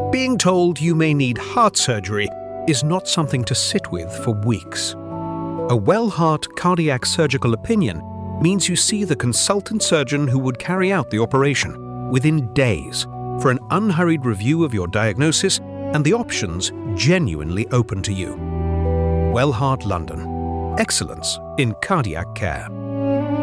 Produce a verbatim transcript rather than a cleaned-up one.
Being told you may need heart surgery is not something to sit with for weeks. A well-heart cardiac surgical opinion means you see the consultant surgeon who would carry out the operation within days for an unhurried review of your diagnosis and the options genuinely open to you. Wellheart London. Excellence in cardiac care.